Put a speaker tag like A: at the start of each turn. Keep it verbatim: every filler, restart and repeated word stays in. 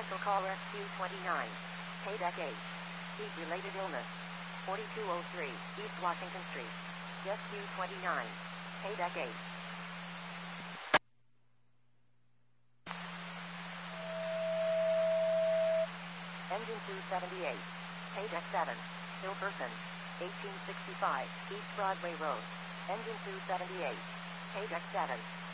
A: Commercial call rescue twenty-nine. Paydeck eight. Heat-related illness. forty-two oh three East Washington Street. Rescue twenty-nine. Paydeck eight. Engine two seventy-eight. Paydeck seven. Still person. eighteen sixty-five East Broadway Road. Engine two seventy-eight. Paydeck seven.